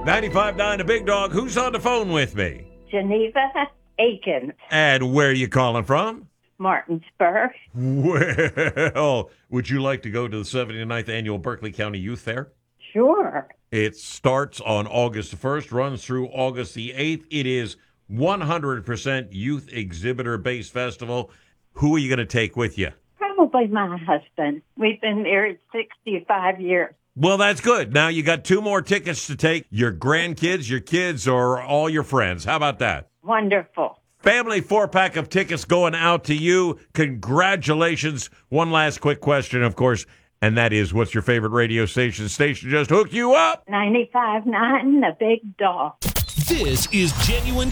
95.9 The Big Dog. Who's on the phone with me? Geneva Aikens, And where are you calling from? Martinsburg. Well, would you like to go to the 79th Annual Berkeley County Youth Fair? Sure. It starts on August the 1st, runs through August the 8th. It is 100% youth exhibitor-based festival. Who are you going to take with you? Probably my husband. We've been married 65 years. Well, that's good. Now you got 2 more tickets to take. Your grandkids, your kids, or all your friends. How about that? Wonderful. Family 4-pack of tickets going out to you. Congratulations. One last quick question, of course, and that is, what's your favorite radio station? Station just hooked you up. 95.9 The Big Dog. This is Genuine